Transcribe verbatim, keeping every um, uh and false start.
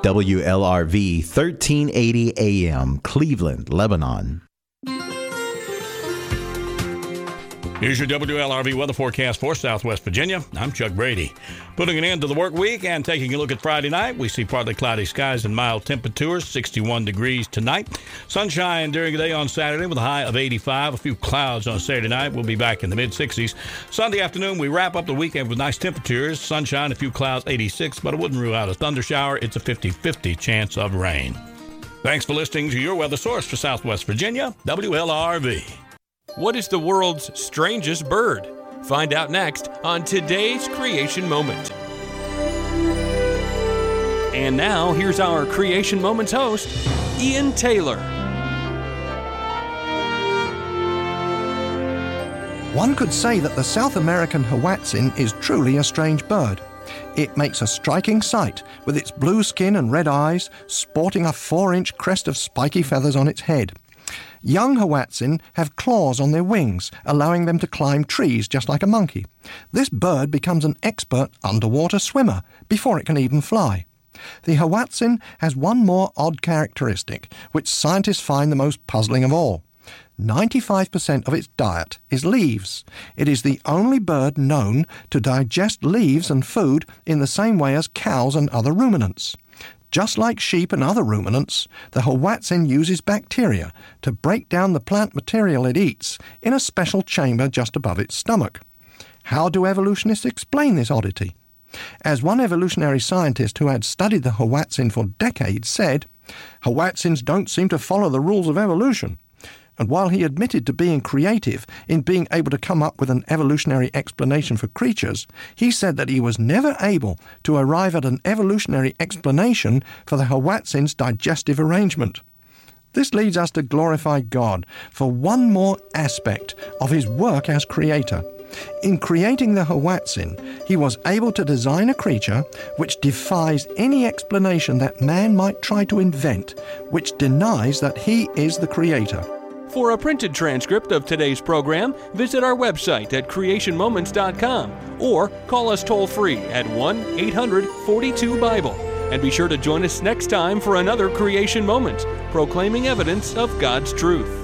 W L R V thirteen eighty A M, Cleveland, Lebanon. Here's your W L R V weather forecast for Southwest Virginia. I'm Chuck Brady. Putting an end to the work week and taking a look at Friday night, we see partly cloudy skies and mild temperatures, sixty-one degrees tonight. Sunshine during the day on Saturday with a high of eighty-five. A few clouds on Saturday night. We'll be back in the mid-sixties. Sunday afternoon, we wrap up the weekend with nice temperatures. Sunshine, a few clouds, eighty-six, but I wouldn't rule out a thunder shower. It's a fifty-fifty chance of rain. Thanks for listening to your weather source for Southwest Virginia, W L R V. What is the world's strangest bird? Find out next on today's Creation Moment. And now, here's our Creation Moments host, Ian Taylor. One could say that the South American Hoatzin is truly a strange bird. It makes a striking sight, with its blue skin and red eyes, sporting a four-inch crest of spiky feathers on its head. Young Hoatzin have claws on their wings, allowing them to climb trees just like a monkey. This bird becomes an expert underwater swimmer before it can even fly. The Hoatzin has one more odd characteristic, which scientists find the most puzzling of all. ninety-five percent of its diet is leaves. It is the only bird known to digest leaves and food in the same way as cows and other ruminants. Just like sheep and other ruminants, the Hoatzin uses bacteria to break down the plant material it eats in a special chamber just above its stomach. How do evolutionists explain this oddity? As one evolutionary scientist who had studied the Hoatzin for decades said, "Hoatzins don't seem to follow the rules of evolution." And while he admitted to being creative in being able to come up with an evolutionary explanation for creatures, he said that he was never able to arrive at an evolutionary explanation for the Hoatzin's digestive arrangement. This leads us to glorify God for one more aspect of his work as creator. In creating the Hoatzin, he was able to design a creature which defies any explanation that man might try to invent, which denies that he is the creator. For a printed transcript of today's program, visit our website at creation moments dot com or call us toll-free at one eight hundred forty-two Bible. And be sure to join us next time for another Creation Moment, proclaiming evidence of God's truth.